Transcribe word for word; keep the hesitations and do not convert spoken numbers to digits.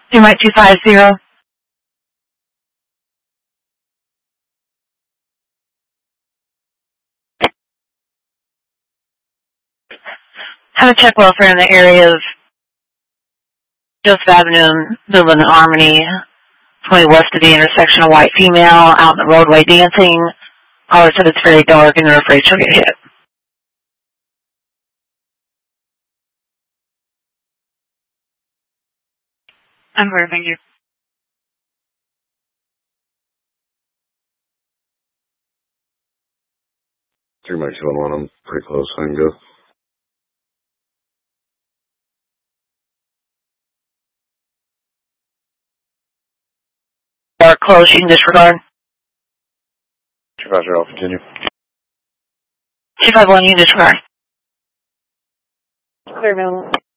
two Mike two five zero. Have a check welfare in the area of Joseph Avenue, Midland and Harmony, twenty west of the intersection, a white female out in the roadway dancing. Caller said it's very dark and they're afraid she'll get hit. I'm very, thank you. three Mike seven one, I'm pretty close, I can go. Or close, you can disregard. two five zero, continue. two five one, you can disregard. Very minimal.